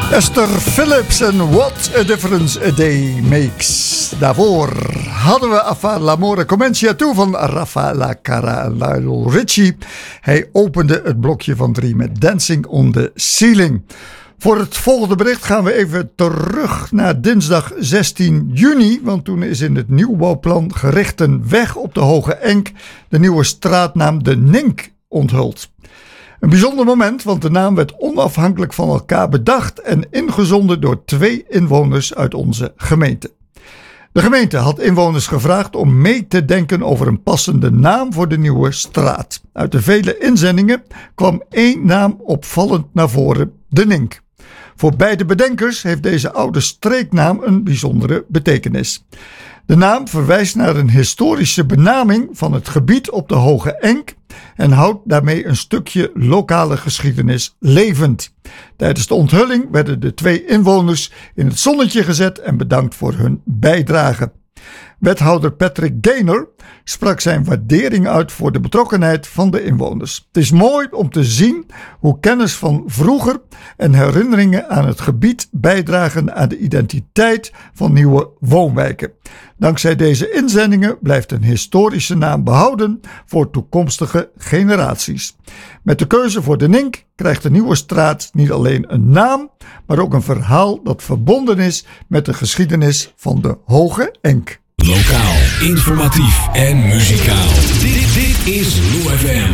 Esther Phillips en What a Difference a Day Makes. Daarvoor hadden we A l'amore comencia tu van Raffaella Carrà en Lionel Richie. Hij opende het blokje van 3 met Dancing on the Ceiling. Voor het volgende bericht gaan we even terug naar dinsdag 16 juni. Want toen is in het nieuwbouwplan Gerichtenweg op de Hoge Enk de nieuwe straatnaam De Nink onthuld. Een bijzonder moment, want de naam werd onafhankelijk van elkaar bedacht en ingezonden door 2 inwoners uit onze gemeente. De gemeente had inwoners gevraagd om mee te denken over een passende naam voor de nieuwe straat. Uit de vele inzendingen kwam 1 naam opvallend naar voren: De Nink. Voor beide bedenkers heeft deze oude streeknaam een bijzondere betekenis. De naam verwijst naar een historische benaming van het gebied op de Hoge Enk en houdt daarmee een stukje lokale geschiedenis levend. Tijdens de onthulling werden de 2 inwoners in het zonnetje gezet en bedankt voor hun bijdrage. Wethouder Patrick Gaynor sprak zijn waardering uit voor de betrokkenheid van de inwoners. Het is mooi om te zien hoe kennis van vroeger en herinneringen aan het gebied bijdragen aan de identiteit van nieuwe woonwijken. Dankzij deze inzendingen blijft een historische naam behouden voor toekomstige generaties. Met de keuze voor De Nink krijgt de nieuwe straat niet alleen een naam, maar ook een verhaal dat verbonden is met de geschiedenis van de Hoge Enk. Lokaal, informatief en muzikaal. Dit is Lou FM.